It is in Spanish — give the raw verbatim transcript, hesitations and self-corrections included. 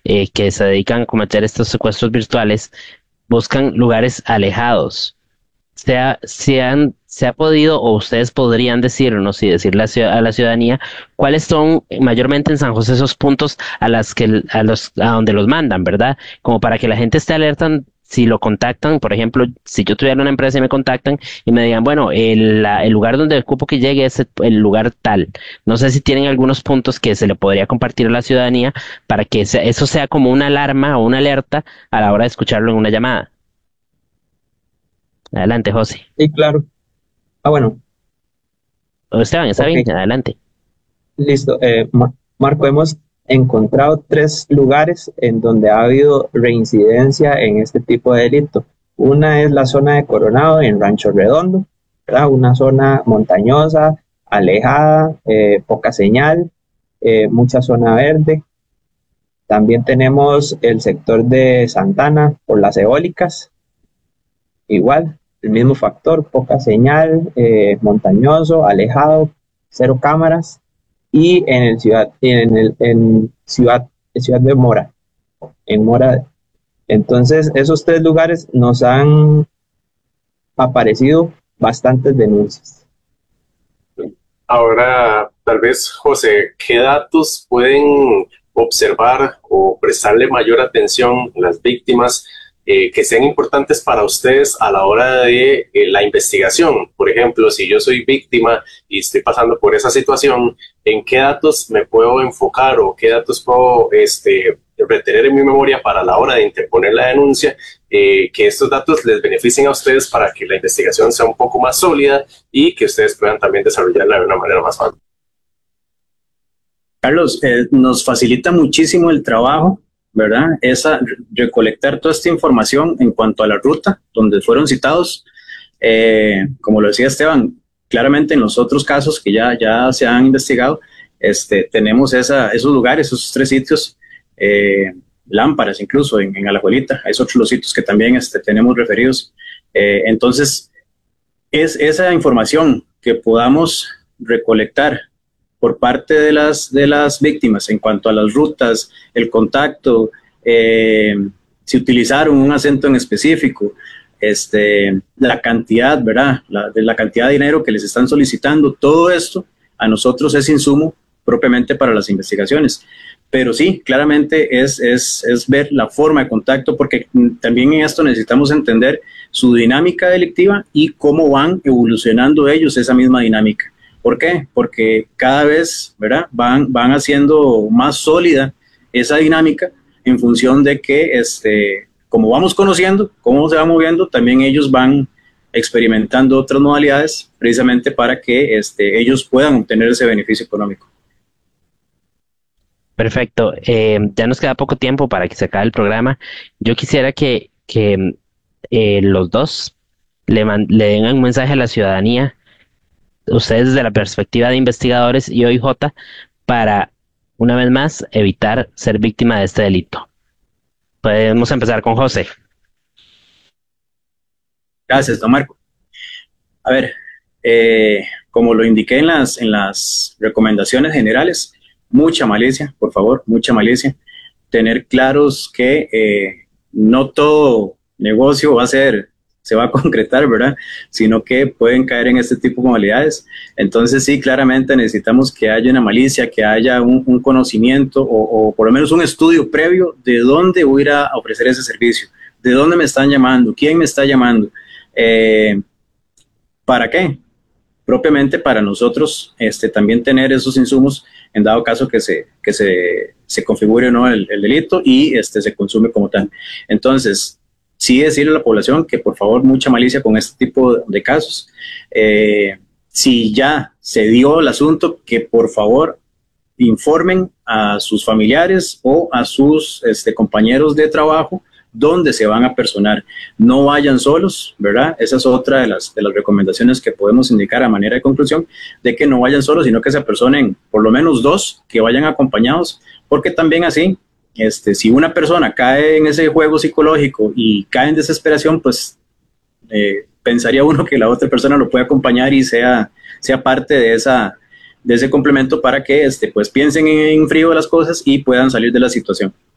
eh, que se dedican a cometer estos secuestros virtuales buscan lugares alejados. Se ha, se han, se ha podido, o ustedes podrían decirnos y decirle a, ciu- a la ciudadanía cuáles son eh, mayormente en San José esos puntos a las que el- a los a donde los mandan, ¿verdad? Como para que la gente esté alerta si lo contactan, por ejemplo, si yo tuviera una empresa y me contactan y me digan, bueno, el, la- el lugar donde ocupo que llegue es el, el lugar tal. No sé si tienen algunos puntos que se le podría compartir a la ciudadanía para que se- eso sea como una alarma o una alerta a la hora de escucharlo en una llamada. Adelante, José. Sí, claro. Ah, bueno, O Esteban, ¿está ok, bien? Adelante. listo. Eh, Ma- Marco, hemos encontrado tres lugares en donde ha habido reincidencia en este tipo de delito. Una es la zona de Coronado en Rancho Redondo, ¿verdad? Una zona montañosa, alejada, eh, poca señal, eh, mucha zona verde. También tenemos el sector de Santana por las eólicas, igual, el mismo factor, poca señal, eh, montañoso, alejado, cero cámaras. Y en el ciudad, en el en ciudad, en ciudad de Mora, en Mora. Entonces, esos tres lugares nos han aparecido bastantes denuncias. Ahora, tal vez, José, ¿qué datos pueden observar o prestarle mayor atención las víctimas eh, que sean importantes para ustedes a la hora de eh, la investigación? Por ejemplo, si yo soy víctima y estoy pasando por esa situación, ¿en qué datos me puedo enfocar o qué datos puedo este, retener en mi memoria para la hora de interponer la denuncia? Eh, que estos datos les beneficien a ustedes para que la investigación sea un poco más sólida y que ustedes puedan también desarrollarla de una manera más fácil. Carlos, eh, nos facilita muchísimo el trabajo, ¿verdad? Esa, recolectar toda esta información en cuanto a la ruta donde fueron citados. Eh, como lo decía Esteban, claramente en los otros casos que ya, ya se han investigado, este, tenemos esa, esos lugares, esos tres sitios, eh, lámparas incluso en, en Alajuelita, hay otros los sitios que también este, tenemos referidos. Eh, entonces, es esa información que podamos recolectar por parte de las, de las víctimas en cuanto a las rutas, el contacto, eh, si utilizaron un acento en específico, este, la cantidad, ¿verdad? La, de la cantidad de dinero que les están solicitando, todo esto a nosotros es insumo propiamente para las investigaciones. Pero sí, claramente es, es, es ver la forma de contacto, porque también en esto necesitamos entender su dinámica delictiva y cómo van evolucionando ellos esa misma dinámica. ¿Por qué? Porque cada vez, ¿verdad? Van, van haciendo más sólida esa dinámica en función de que, este, como vamos conociendo, cómo se va moviendo, también ellos van experimentando otras modalidades precisamente para que este, ellos puedan obtener ese beneficio económico. Perfecto. Eh, ya nos queda poco tiempo para que se acabe el programa. Yo quisiera que, que eh, los dos le, man- le den un mensaje a la ciudadanía, ustedes desde la perspectiva de investigadores y O I J, para, una vez más, evitar ser víctima de este delito. Podemos empezar con José. Gracias, don Marco. A ver, eh, como lo indiqué en las, en las recomendaciones generales, mucha malicia, por favor, mucha malicia. Tener claros que eh, no todo negocio va a ser, se va a concretar, ¿verdad? Sino que pueden caer en este tipo de modalidades. Entonces sí, claramente necesitamos que haya una malicia, que haya un, un conocimiento o, o por lo menos un estudio previo de dónde voy a ir a ofrecer ese servicio, de dónde me están llamando, quién me está llamando. Eh, ¿Para qué? Propiamente para nosotros este, también tener esos insumos en dado caso que se, que se, se configure o no el, el delito y este, se consume como tal. Entonces, sí decirle a la población que por favor mucha malicia con este tipo de casos. Eh, si ya se dio el asunto, que por favor informen a sus familiares o a sus este, compañeros de trabajo dónde se van a personar. No vayan solos, ¿verdad? Esa es otra de las, de las recomendaciones que podemos indicar a manera de conclusión, de que no vayan solos, sino que se apersonen por lo menos dos, que vayan acompañados, porque también así, este, si una persona cae en ese juego psicológico y cae en desesperación, pues eh, pensaría uno que la otra persona lo puede acompañar y sea, sea parte de esa de ese complemento para que este, pues piensen en frío las cosas y puedan salir de la situación.